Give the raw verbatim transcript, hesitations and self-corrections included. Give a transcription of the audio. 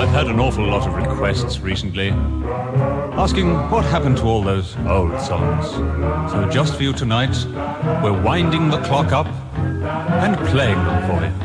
I've had an awful lot of requests recently, asking what happened to all those old songs. So just for you tonight, we're winding the clock up and playing them for you.